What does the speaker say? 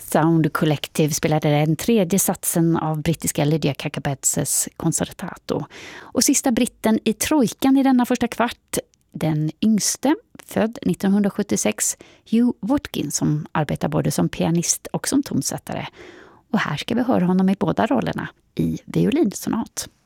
Sound Collective spelade den tredje satsen av brittiska Lydia Kakabetses Concertato. Och sista britten i trojkan i denna första kvart, den yngste, född 1976, Hugh Watkins, som arbetar både som pianist och som tonsättare. Och här ska vi höra honom i båda rollerna i violinsonat.